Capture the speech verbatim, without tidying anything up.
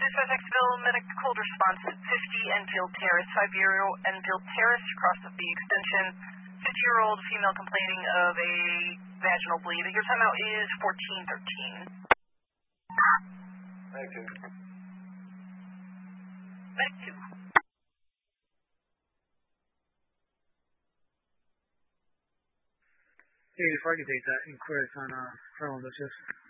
Dispatch Exville, medical response at fifty Enfield Terrace, five-year-old Enfield Terrace, across of the extension. fifty-year-old female complaining of a vaginal bleed. Your timeout is fourteen thirteen. Thank you. Medic two. Hey, if I could take that inquiry on uh, Colonel Vicious.